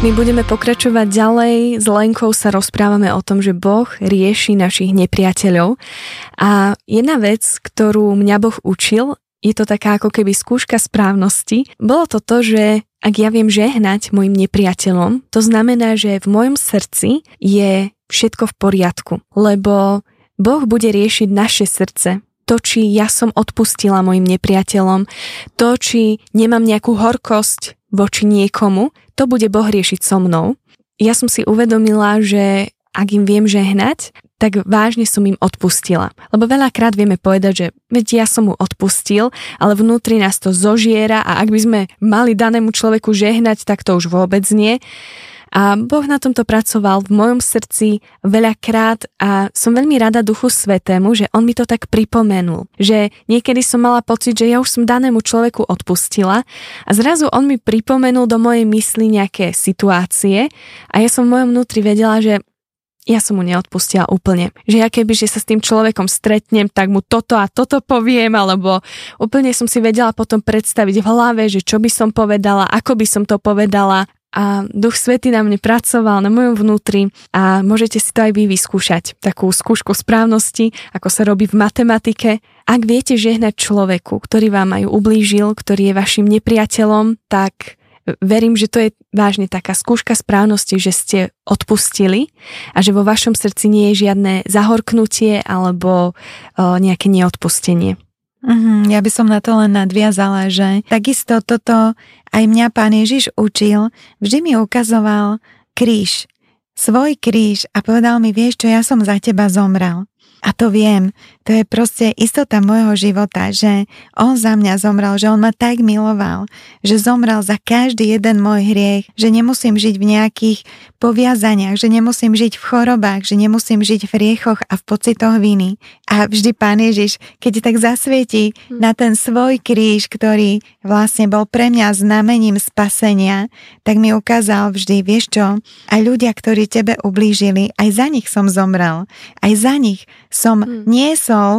My budeme pokračovať ďalej. S Lenkou sa rozprávame o tom, že Boh rieši našich nepriateľov. A jedna vec, ktorú mňa Boh učil, je to taká ako keby skúška správnosti. Bolo to, že ak ja viem žehnať mojim nepriateľom, to znamená, že v mojom srdci je všetko v poriadku. Lebo Boh bude riešiť naše srdce. To, či ja som odpustila mojim nepriateľom, to, či nemám nejakú horkosť voči niekomu, to bude Boh riešiť so mnou. Ja som si uvedomila, že ak im viem žehnať, tak vážne som im odpustila. Lebo veľakrát vieme povedať, že veď ja som mu odpustil, ale vnútri nás to zožiera a ak by sme mali danému človeku žehnať, tak to už vôbec nie. A Boh na tomto pracoval v mojom srdci veľakrát a som veľmi rada Duchu Svätému, že on mi to tak pripomenul. Že niekedy som mala pocit, že ja už som danému človeku odpustila a zrazu on mi pripomenul do mojej mysli nejaké situácie a ja som v mojom vnútri vedela, že ja som mu neodpustila úplne. Že ja keby, že sa s tým človekom stretnem, tak mu toto a toto poviem, alebo úplne som si vedela potom predstaviť v hlave, že čo by som povedala, ako by som to povedala. A Duch Svätý na mne pracoval, na mojom vnútri a môžete si to aj vy vyskúšať. Takú skúšku správnosti, ako sa robí v matematike. Ak viete žehnať človeku, ktorý vám aj ublížil, ktorý je vašim nepriateľom, tak verím, že to je vážne taká skúška správnosti, že ste odpustili a že vo vašom srdci nie je žiadne zahorknutie alebo nejaké neodpustenie. Ja by som na to len nadviazala, že takisto toto aj mňa Pán Ježiš učil, vždy mi ukazoval kríž, svoj kríž a povedal mi, vieš čo, ja som za teba zomrel. A to viem, to je proste istota môjho života, že on za mňa zomrel, že on ma tak miloval, že zomrel za každý jeden môj hriech, že nemusím žiť v nejakých poviazaniach, že nemusím žiť v chorobách, že nemusím žiť v hriechoch a v pocitoch viny. A vždy Pán Ježiš, keď tak zasvietí na ten svoj kríž, ktorý vlastne bol pre mňa znamením spasenia, tak mi ukázal vždy, vieš čo, aj ľudia, ktorí tebe ublížili, aj za nich som zomrel, aj za nich som niesol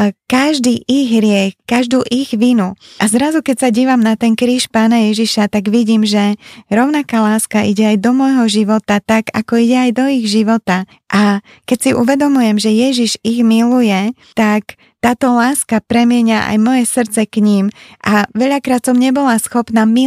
každý ich hriech, každú ich vinu. A zrazu, keď sa dívam na ten kríž Pána Ježiša, tak vidím, že rovnaká láska ide aj do môjho života, tak ako ide aj do ich života. A keď si uvedomujem, že Ježiš ich miluje, tak táto láska premieňa aj moje srdce k ním. A veľakrát som nebola schopná